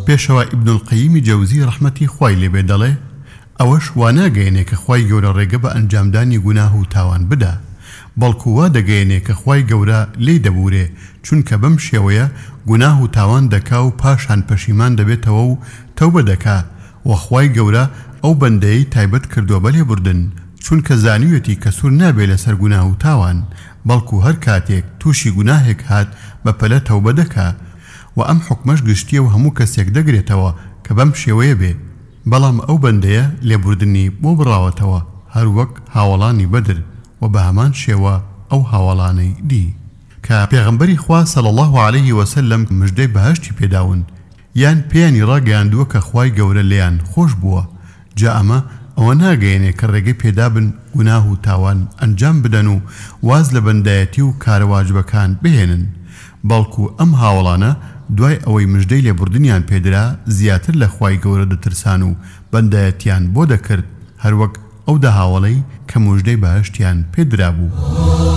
پێشەوە ئیبن القەییمی جەوزی ڕەحمەتی خوای لێبێ دەڵێ ئەوەش واناگەیەنێ کە خوای گەورە ڕێگە بە ئەنجامدانی گوناه و تاوان بدا، بەڵکو وا دەگەیەنێ کە خوای گەورە لێی دەبورێ، چونکە بەم شێوەیە گوناه و تاوان دەکا و پاشان پەشیمان دەبێتەوە و تەوبە دەکا، و خوای گەورە ئەو بەندەیەی تایبەت کردووە بە لێبوردن، چونکە زانیوێتی کە سوور نابێ لەسەر گوناه و تاوان، بەڵکو هەر کاتێک تووشی گوناهێک هات بەپەلە تەوبە دەکا، و ئەم حکمەش گشتیە و هەموو کەسێک دەگرێتەوە کە بەم شێوەیە بێ. بەڵام ئەو بەندەیە لێبوردنی بۆ بڕاوەتەوە هەر وەک هاوڵانی بەدر، و بە هەمان شێوە ئەو هاوڵانەی دی کە پێغەمبەری خوا صلی الله عليه وسلم مژدەی بەهەشتی پێداون، یان پێیانی ڕاگەیاندووە کە خوای گەورە لێیان خۆش بووە. جا ئەمە ئەوە ناگەیەنێ کە ڕێگەی پێدابن گوناه و تاوان ئەنجام بدەن و واز لە بەندایەتی و کارەواجبەکان بهێنن، بەڵکو ئەم هاوڵانە دوای ئەوەی مژدەی لێبوردنیان پێدرا زیاتر لە خوای گەورە دەترسان و بەندایەتیان بۆ دەکرد، هەروەک ئەو دە هاوڵەی کە مژدەی بەهەشتیان پێدرا بوو.